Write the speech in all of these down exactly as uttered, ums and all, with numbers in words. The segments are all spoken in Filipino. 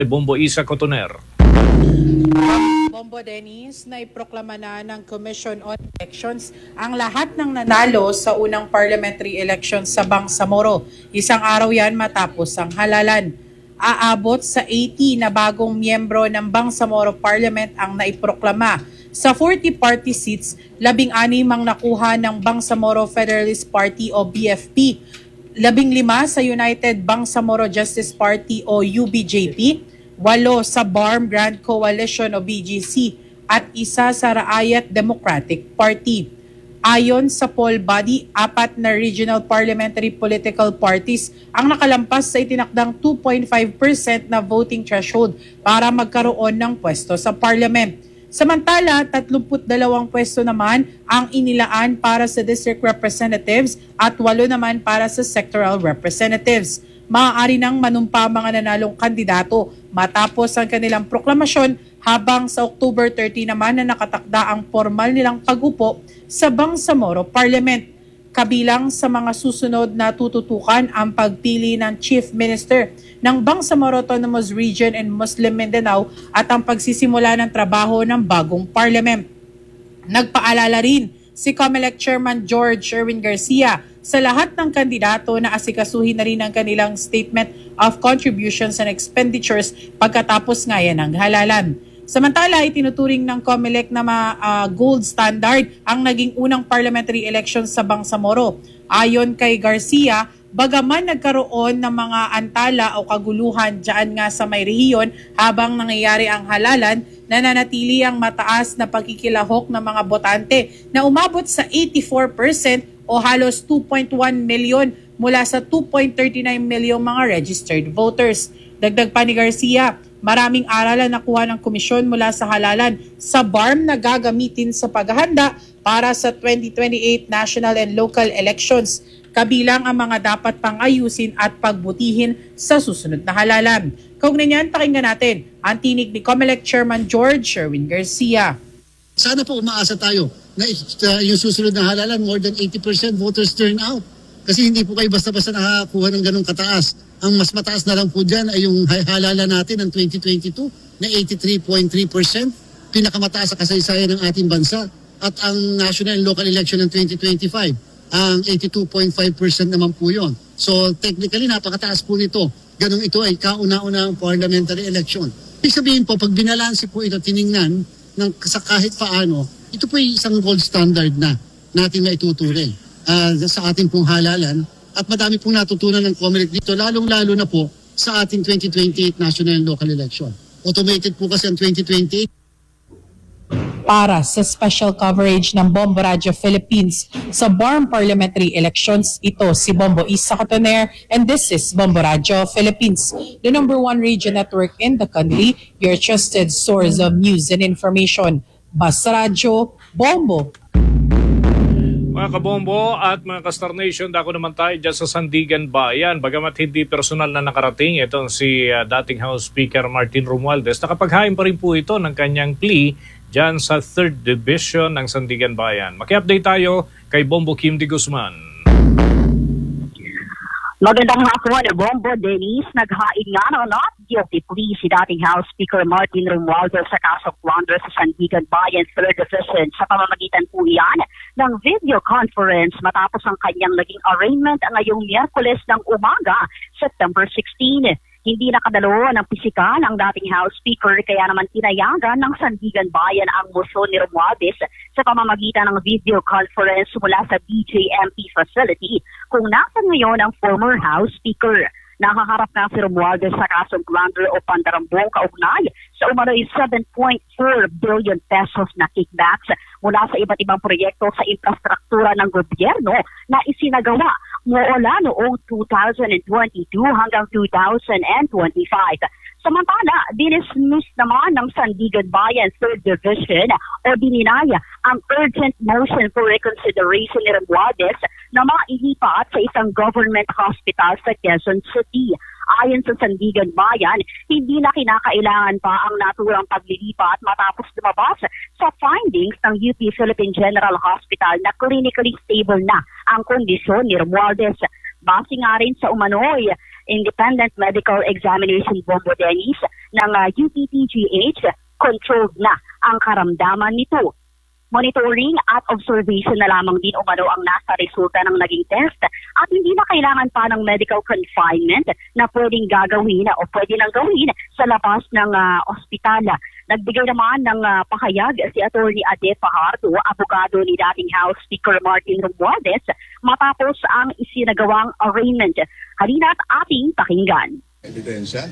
Bombo Isa Cotoner. Bombo Dennis, na iproklama na ng Commission on Elections ang lahat ng nanalo sa unang parliamentary elections sa Bangsamoro. Isang araw yan matapos ang halalan. Aabot sa eighty na bagong miyembro ng Bangsamoro Parliament ang naiproklama. Sa forty party seats, labing-anim ang nakuha ng Bangsamoro Federalist Party o B F P, labing lima sa United Bangsamoro Justice Party o U B J P, walo sa Barm Grand Coalition o B G C at isa sa Raayat Democratic Party. Ayon sa poll body, apat na regional parliamentary political parties ang nakalampas sa itinakdang two point five percent na voting threshold para magkaroon ng pwesto sa parliament. Samantala, thirty-two pwesto naman ang inilaan para sa district representatives at walo naman para sa sectoral representatives. Maaari nang manumpa mga nanalong kandidato matapos ang kanilang proklamasyon, habang sa October thirtieth naman na nakatakda ang formal nilang pag-upo sa Bangsamoro Parliament. Kabilang sa mga susunod na tututukan ang pagpili ng Chief Minister ng Bangsamoro Autonomous Region and Muslim Mindanao at ang pagsisimula ng trabaho ng bagong parliament. Nagpaalala rin si COMELEC Chairman George Sherwin Garcia sa lahat ng kandidato na asikasuhin na rin ang kanilang Statement of Contributions and Expenditures pagkatapos nga yan ng halalan. Samantala, itinuturing ng COMELEC na uh, gold standard ang naging unang parliamentary elections sa Bangsamoro. Ayon kay Garcia, bagaman nagkaroon ng mga antala o kaguluhan dyan nga sa may rehiyon habang nangyayari ang halalan, nananatili ang mataas na pagkikilahok ng mga botante na umabot sa eighty-four percent o halos two point one million mula sa two point three nine million mga registered voters. Dagdag pa ni Garcia, maraming aral ang nakuha ng komisyon mula sa halalan sa Barm na gagamitin sa paghahanda para sa twenty twenty-eight national and local elections, kabilang ang mga dapat pang ayusin at pagbutihin sa susunod na halalan. Kaugnay niyan, pakinggan natin ang tinig ni COMELEC Chairman George Sherwin Garcia. Sana po umaasa tayo na uh, yung susunod na halalan, more than eighty percent voters turn out. Kasi hindi po kayo basta-basta nakakuha ng ganong kataas. Ang mas mataas na lang po dyan ay yung halalan natin ng twenty twenty-two na eighty-three point three percent. Pinakamataas sa kasaysayan ng ating bansa. At ang national and local election ng twenty twenty-five, ang eighty-two point five percent naman po yun. So technically, napakataas po nito. Ganong ito ay kauna-unang parliamentary election. Ibig sabihin po, pag binalansi po ito, tiningnan ng, sa kahit paano, ito po ay isang gold standard na natin maituturing uh, sa ating pong halalan. At madami pong natutunan ng COMELEC dito, lalong-lalo na po sa ating twenty twenty-eight national and local election. Automated po kasi ang twenty twenty-eight. Para sa special coverage ng Bombo Radio Philippines sa Barm Parliamentary Elections, ito si Bombo Isa Cotoner, and this is Bombo Radio Philippines, the number one radio network in the country, your trusted source of news and information. Basta Radio, Bombo. Mga kabombo at mga ka-Star Nation, dako naman tayo dyan sa Sandigan Bayan. Bagamat hindi personal na nakarating, itong si uh, dating House Speaker Martin Romualdez, nakapaghain pa rin po ito ng kanyang plea dyan sa third Division ng Sandigan Bayan. Maki-update tayo kay Bombo Kim de Guzman. Magandang hapon, Bombo Dennis. Naghain nga ng not guilty plea si dating House Speaker Martin Romualdez sa kasong plunder sa Sandigan Bayan third Division sa pamamagitan po iyan ng video conference matapos ang kanyang naging arraignment ngayong Miyerkules ng umaga, September sixteenth. Hindi nakadalo ng pisikal ang dating House Speaker, kaya naman tinayagan ng Sandigan Bayan ang motion ni Romualdez sa pamamagitan ng video conference mula sa B J M P facility kung nasan ngayon ang former House Speaker. Nakaharap na si Romualdez sa kasong plunder o pandarambong kaugnay sa umano'y seven point four billion pesos na kickbacks mula sa iba't ibang proyekto sa infrastruktura ng gobyerno na isinagawa mula noong two thousand twenty-two hanggang two thousand twenty-five. Samantala, dinismiss naman ng Sandigan Bayan third Division o dininaya ang urgent motion for reconsideration ni Romualdez na mailipat sa isang government hospital sa Quezon City. Ayon sa Sandigan Bayan, hindi na kinakailangan pa ang naturang paglilipat matapos lumabas sa findings ng U P Philippine General Hospital na clinically stable na ang kondisyon ni Romualdez. Base nga rin sa umano'y Independent Medical Examination Bombo Dennis ng uh, U P T G H, controlled na ang karamdaman nito. Monitoring at observation na lamang din umano ang nasa resulta ng naging test at hindi na kailangan pa ng medical confinement na pwedeng gagawin o pwede nang gawin sa labas ng uh, ospital. Nagbigay naman ng uh, pahayag si Attorney Ade Fajardo, abogado ni dating House Speaker Martin Romualdez, matapos ang isinagawang arraignment. Halina't ating pakinggan. Ebidensya.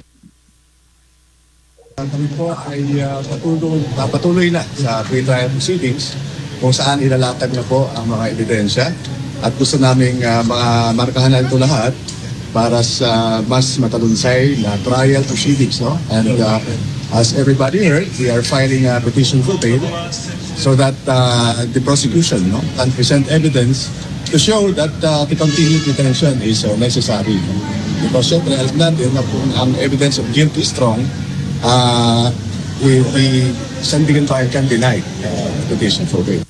Kami po ay uh, patuloy, uh, patuloy na sa pre-trial proceedings kung saan ilalatag na po ang mga ebidensya at gusto naming uh, mga markahan na ito lahat para sa mas matalunsay na trial proceedings. No? And uh, as everybody heard, we are filing a petition for bail so that uh, the prosecution no, can present evidence to show that uh, the continued detention is uh, necessary. No? Because syempre, alam natin na kung ang evidence of guilt is strong, Uh, we, we Sandigan Bayan can deny uh, petition for bail.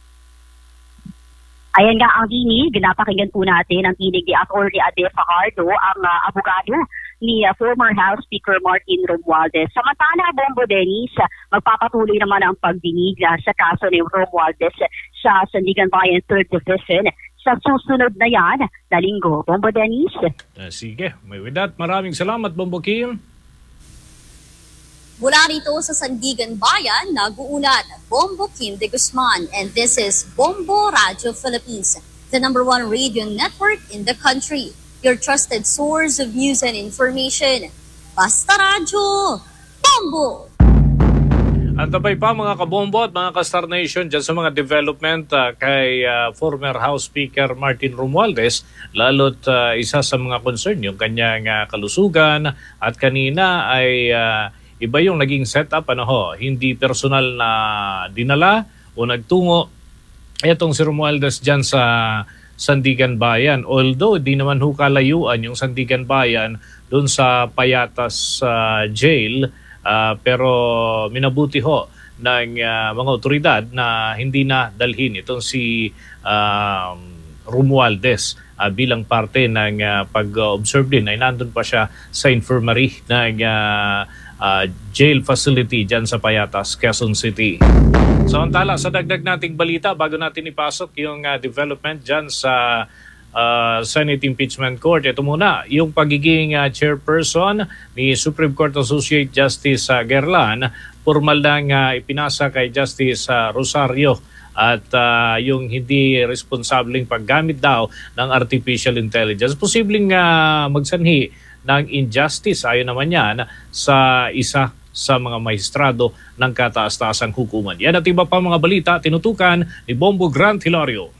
Ayan nga ang tinig, napakinggan po natin ang tinig ni Attorney Ade Fajardo, ang uh, abogado ni uh, former House Speaker Martin Romualdez. Samantala, Bombo Dennis, magpapatuloy naman ang pagdinig uh, sa kaso ni Romualdez sa Sandigan Bayan third Division sa susunod na yan na linggo. Bombo Dennis. Uh, sige, may with that, maraming salamat, Bombo Kim. Mula rito sa Sandigan Bayan, nag-uulat Bombo Kim de Guzman, and this is Bombo Radio Philippines, the number one radio network in the country. Your trusted source of news and information. Basta Radio, Bombo! Antabay pa mga kabombo at mga ka-Star Nation dyan sa mga development uh, kay uh, former House Speaker Martin Romualdez, lalo't uh, isa sa mga concern yung kanyang uh, kalusugan at kanina ay uh, iba yung naging setup, ano ho, hindi personal na dinala o nagtungo itong si Romualdez dyan sa Sandigan Bayan. Although, di naman ho kalayuan yung Sandigan Bayan doon sa Payatas uh, Jail, uh, pero minabuti ho ng uh, mga otoridad na hindi na dalhin itong si uh, Romualdez uh, bilang parte ng uh, pag-observe din ay nandun pa siya sa infirmary ng uh, Uh, jail facility dyan sa Payatas, Quezon City. Samantala, sa dagdag nating balita, bago natin ipasok yung uh, development dyan sa uh, Senate Impeachment Court, ito muna, yung pagiging uh, chairperson ni Supreme Court Associate Justice uh, Gerlan, formal lang uh, ipinasa kay Justice uh, Rosario at uh, yung hindi responsableng paggamit daw ng artificial intelligence. Posibleng uh, magsanhi ng injustice, ayon naman yan, sa isa sa mga maestrado ng kataas-taasang hukuman. Yan at iba pa mga balita, tinutukan ni Bombo Grant Hilario.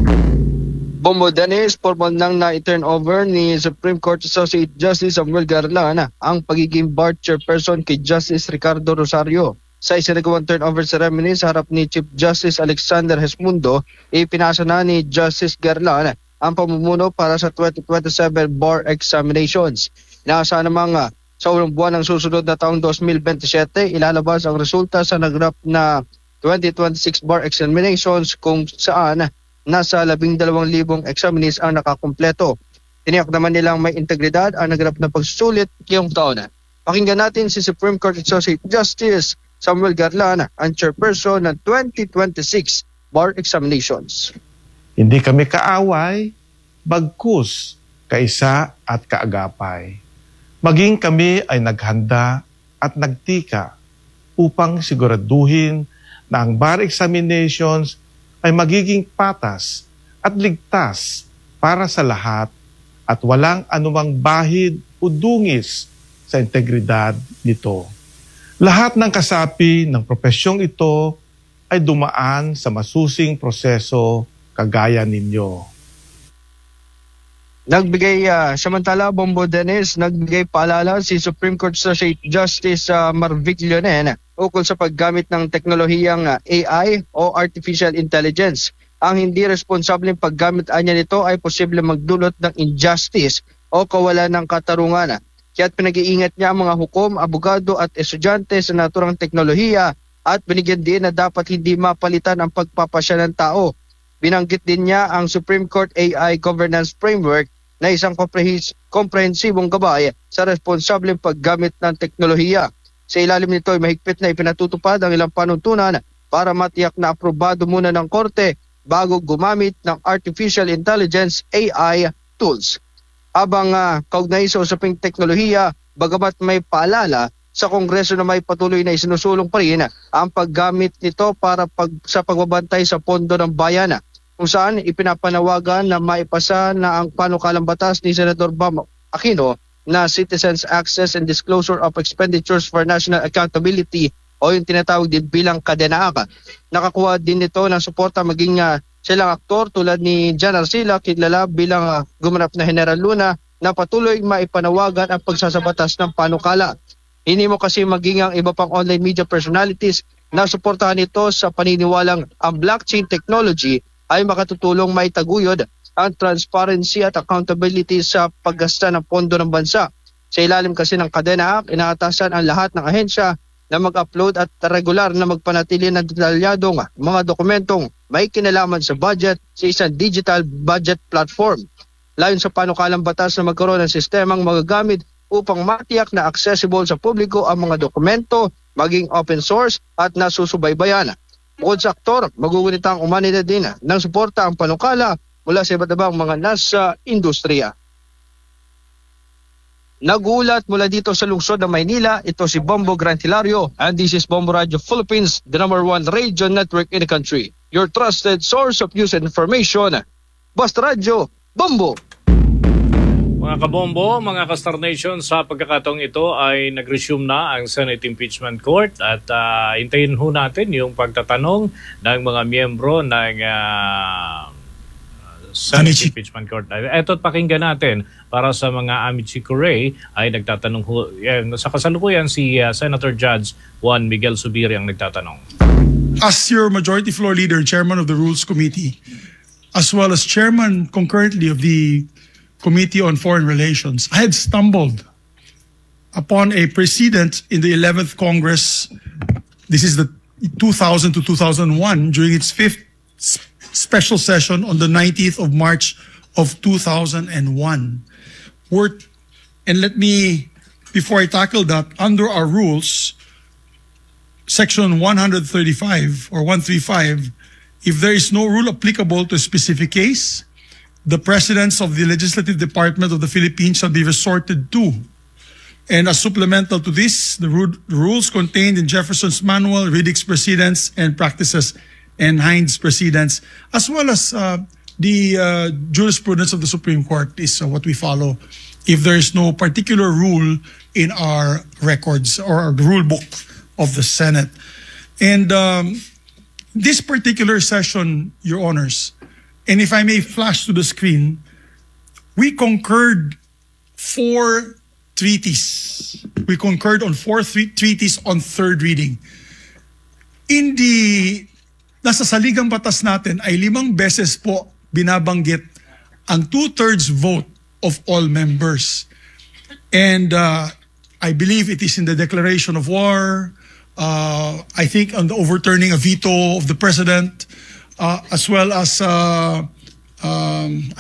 Bombo Dennis, formal nang na-turn over ni Supreme Court Associate Justice Samuel Garlan ang pagiging board chairperson kay Justice Ricardo Rosario. Sa isinagawang turnover ceremony sa harap ni Chief Justice Alexander Hesmundo, ipinasa na ni Justice Garlan ang pamumuno para sa twenty twenty-seven bar examinations. Inaasahan namang uh, sa unang buwan ng susunod na taong twenty twenty-seven, ilalabas ang resulta sa nagrap na twenty twenty-six bar examinations kung saan nasa labing dalawang libong examinees ang nakakumpleto. Tiniyak naman nilang may integridad ang nagrap na pagsusulit ngayong taon. Pakinggan natin si Supreme Court Associate Justice Samuel Garlan, ang chairperson ng twenty twenty-six bar examinations. Hindi kami kaaway, bagkus, kaisa at kaagapay. Maging kami ay naghanda at nagtika upang siguraduhin na ang bar examinations ay magiging patas at ligtas para sa lahat at walang anumang bahid o dungis sa integridad nito. Lahat ng kasapi ng profesyong ito ay dumaan sa masusing proseso kagaya ninyo. Nagbigay, uh, samantala, Bombo Dennis, nagbigay paalala si Supreme Court Associate Justice uh, Marvic Leonen ukol sa paggamit ng teknolohiyang uh, A I o Artificial Intelligence. Ang hindi responsableng paggamit niya nito ay posible magdulot ng injustice o kawalan ng katarungan. Kaya't pinag-iingat niya ang mga hukom, abogado at estudyante sa naturang teknolohiya at binigyan din na dapat hindi mapalitan ang pagpapasya ng tao. Binanggit din niya ang Supreme Court A I Governance Framework na isang komprehis- komprehensibong gabay sa responsableng paggamit ng teknolohiya. Sa ilalim nito ay mahigpit na ipinatutupad ang ilang panuntunan para matiyak na aprobado muna ng korte bago gumamit ng artificial intelligence A I tools. Habang uh, kaugnay sa usaping teknolohiya, bagamat may paalala sa Kongreso na may patuloy na isinusulong pa rin ang paggamit nito para pag, sa pagbabantay sa pondo ng bayan, kung saan ipinapanawagan na maipasa na ang panukalang batas ni Senador Bam Aquino na Citizens Access and Disclosure of Expenditures for National Accountability o yung tinatawag din bilang Kadenaak. Nakakuha din nito ng suporta maging uh, silang aktor tulad ni Jan Arcila, kilala bilang uh, gumanap na General Luna, na patuloy maipanawagan ang pagsasabatas ng panukala. Hindi mo kasi maging ang iba pang online media personalities na suportahan ito sa paniniwalang ang blockchain technology ay makatutulong maitaguyod ang transparency at accountability sa paggasta ng pondo ng bansa. Sa ilalim kasi ng Kadenaak, inaatasan ang lahat ng ahensya na mag-upload at regular na magpanatili ng detalyadong mga dokumentong may kinalaman sa budget sa isang digital budget platform. Layon sa panukalang batas na magkaroon ng sistemang magagamit upang matiyak na accessible sa publiko ang mga dokumento, maging open source at nasusubaybayan. Bukod sa aktor, magugunitang umanida din ng suporta ang panukala mula sa iba't ibang mga nasa industriya. Nagulat mula dito sa lungsod ng Maynila, ito si Bombo Grantilario, and this is Bombo Radio Philippines, the number one radio network in the country. Your trusted source of news and information. Basta Radio, Bombo! Mga kabombo, mga ka-Star Nation, sa pagkakataong ito ay nag-resume na ang Senate Impeachment Court at uh, hintayin ho natin yung pagtatanong ng mga miyembro ng uh, Senate Amici. Impeachment Court. Eto't pakinggan natin para sa mga Amici Curay ay nagtatanong ho. Yan, sa kasalukuyan si uh, Senator Judge Juan Miguel Zubiri ang nagtatanong. As your Majority Floor Leader and Chairman of the Rules Committee, as well as Chairman concurrently of the Committee on Foreign Relations, I had stumbled upon a precedent in the eleventh Congress. This is the two thousand to two thousand one, during its fifth special session on the nineteenth of March of two thousand one. Word, and let me, before I tackle that, under our rules, section one thirty-five or one thirty-five, if there is no rule applicable to a specific case, the presidents of the Legislative Department of the Philippines shall be resorted to. And as supplemental to this, the ru- rules contained in Jefferson's Manual, Riddick's Precedents and Practices, and Hines' Precedents, as well as uh, the uh, jurisprudence of the Supreme Court is uh, what we follow if there is no particular rule in our records or our rule book of the Senate. And um, this particular session, Your Honors, and if I may flash to the screen, we concurred four treaties. We concurred on four th- treaties on third reading. In the, nasa saligang batas natin ay limang beses po binabanggit ang two-thirds vote of all members. And uh, I believe it is in the declaration of war, uh, I think on the overturning a veto of the president, Uh, as well as uh, um,